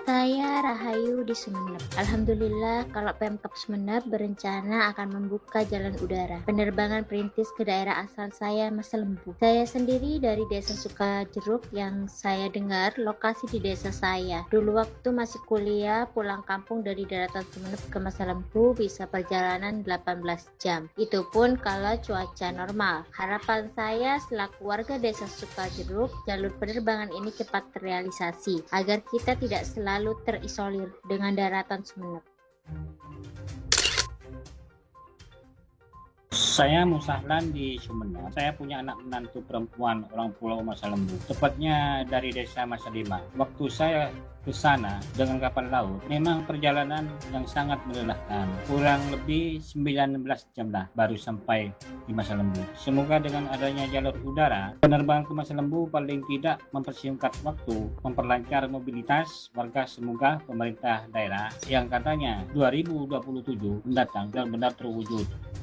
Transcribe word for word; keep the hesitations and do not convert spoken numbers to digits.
Saya Rahayu di Sumeneb. Alhamdulillah kalau Pemkab Sumeneb berencana akan membuka jalan udara penerbangan perintis ke daerah asal saya, Masalembu. Saya sendiri dari Desa Sukajeruk, yang saya dengar lokasi di desa saya. Dulu waktu masih kuliah, pulang kampung dari daratan Sumeneb ke Masalembu bisa perjalanan delapan belas jam. Itu pun kalau cuaca normal. Harapan saya selaku warga Desa Sukajeruk, jalur penerbangan ini cepat terrealisasi agar kita tidak selalu lalu terisolir dengan daratan Sumeneb. Saya Musahlan di Sumeneb. Saya punya anak menantu perempuan orang Pulau Masalembu, tepatnya dari desa Masalima. Waktu saya ke sana dengan kapal laut, memang perjalanan yang sangat melelahkan. Kurang lebih sembilan belas jam lah baru sampai di Masalembu. Semoga dengan adanya jalur udara, penerbangan ke Masalembu paling tidak mempersingkat waktu, memperlancar mobilitas warga. Semoga pemerintah daerah yang katanya dua ribu dua puluh tujuh mendatang benar-benar terwujud.